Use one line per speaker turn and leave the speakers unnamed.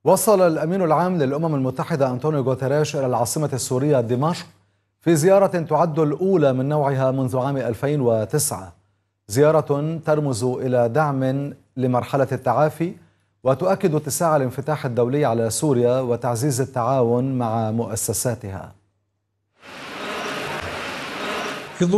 وصل الأمين العام للأمم المتحدة أنطونيو غوتيريش إلى العاصمة السورية دمشق في زيارة تعد الأولى من نوعها منذ عام 2009. زيارة ترمز إلى دعم لمرحلة التعافي وتؤكد اتساع الانفتاح الدولي على سوريا وتعزيز التعاون مع مؤسساتها.